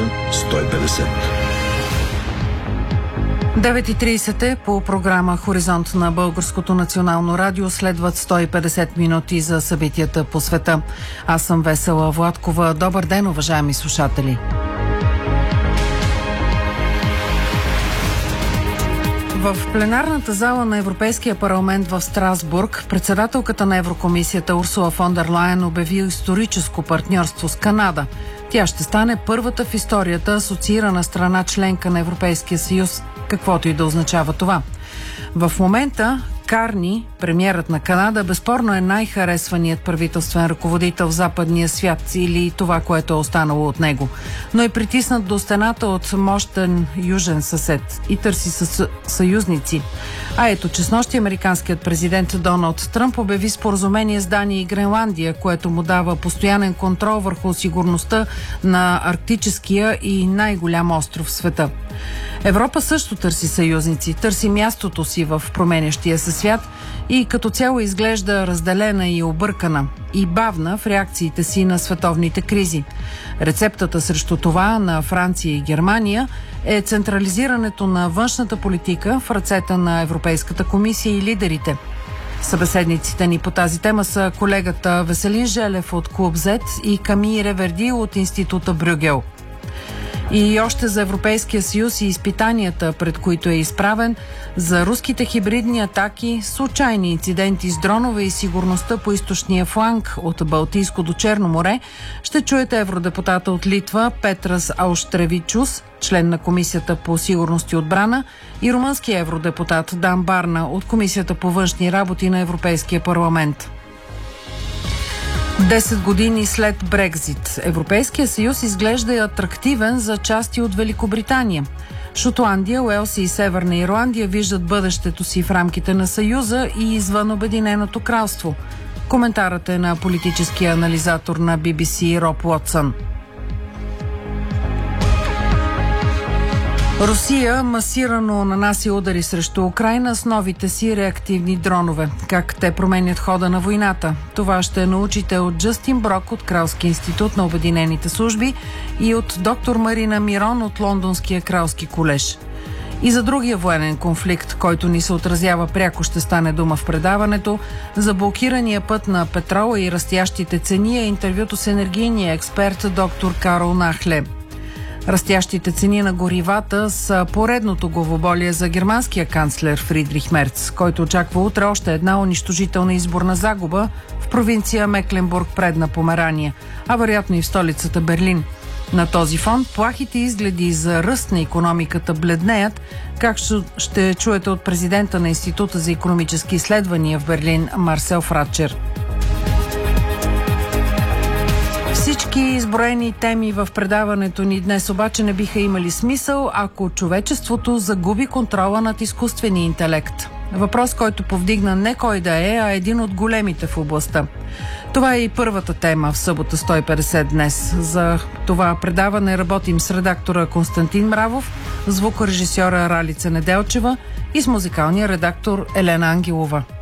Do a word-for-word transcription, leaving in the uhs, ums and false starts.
сто и петдесет. девет и тридесет е по програма Хоризонт на Българското национално радио. Следват сто и петдесет минути за събитията по света. Аз съм Весела Владкова. Добър ден, уважаеми слушатели! В пленарната зала на Европейския парламент в Страсбург председателката на Еврокомисията Урсула фон дер Лайен обяви историческо партньорство с Канада. Тя ще стане първата в историята асоциирана страна членка на Европейския съюз, каквото и да означава това. В момента Карни, премиерът на Канада, безспорно е най-харесваният правителствен ръководител в западния свят или това, което е останало от него. Но е притиснат до стената от мощен южен съсед и търси съ... съюзници. А ето, че снощи американският президент Доналд Тръмп обяви споразумение с Дания и Гренландия, което му дава постоянен контрол върху сигурността на арктическия и най-голям остров в света. Европа също търси съюзници, търси мястото си в променящия се свят и като цяло изглежда разделена и объркана и бавна в реакциите си на световните кризи. Рецептата срещу това на Франция и Германия е централизирането на външната политика в ръцете на Европейската комисия и лидерите. Събеседниците ни по тази тема са колегата Веселин Желев от Клуб Z и Камий Реверди от Института Брюгел. И още за Европейския съюз и изпитанията, пред които е изправен, за руските хибридни атаки, случайни инциденти с дронове и сигурността по източния фланг от Балтийско до Черно море, ще чуете евродепутата от Литва Петрас Ауштревичус, член на Комисията по сигурност и отбрана, и румънския евродепутат Дан Барна от Комисията по външни работи на Европейския парламент. Десет години след Брекзит, Европейския съюз изглежда атрактивен за части от Великобритания. Шотландия, Уелс и Северна Ирландия виждат бъдещето си в рамките на Съюза и извън Обединеното кралство. Коментарът е на политическия анализатор на Би Би Си Роб Уотсън. Русия масирано нанася удари срещу Украйна с новите си реактивни дронове. Как те променят хода на войната? Това ще научите от Джастин Брок от Кралски институт на Обединените служби и от доктор Марина Мирон от Лондонския кралски колеж. И за другия военен конфликт, който ни се отразява пряко, ще стане дума в предаването. За блокирания път на петрола и растящите цени е интервюто с енергийния експерт доктор Карл Нахле. Растящите цени на горивата са поредното главоболие за германския канцлер Фридрих Мерц, който очаква утре още една унищожителна изборна загуба в провинция Мекленбург, предна Померания, а вероятно и в столицата Берлин. На този фон плахите изгледи за ръст на икономиката бледнеят, както ще чуете от президента на Института за икономически изследвания в Берлин Марсел Фрачер. Всички изброени теми в предаването ни днес обаче не биха имали смисъл, ако човечеството загуби контрола над изкуствения интелект. Въпрос, който повдигна не кой да е, а един от големите в областта. Това е и първата тема в събота сто и петдесет днес. За това предаване работим с редактора Константин Мравов, звукорежисьора Ралица Неделчева и с музикалния редактор Елена Ангелова.